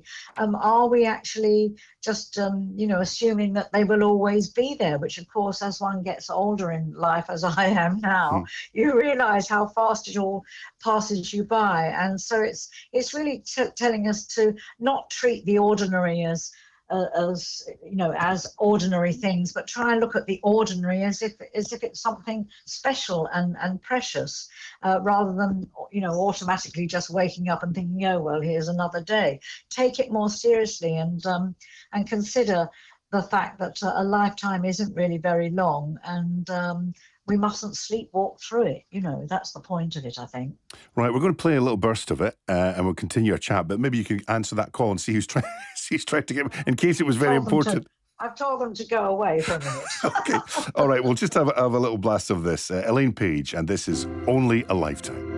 Are we actually just, assuming that they will always be there? Which, of course, as one gets older in life, as I am now, you realise how fast it all passes you by. And so it's really telling us to not treat the ordinary as ordinary things, but try and look at the ordinary as if it's something special and precious, rather than automatically just waking up and thinking, oh well, here's another day. Take it more seriously and consider the fact that a lifetime isn't really very long, and we mustn't sleepwalk through it. That's the point of it, I think. Right, we're going to play a little burst of it, and we'll continue our chat. But maybe you can answer that call and see who's trying to get, in case it was very important. I've told them to go away for a minute. Okay, all right. We'll just have a little blast of this. Elaine Paige, and this is Only a Lifetime.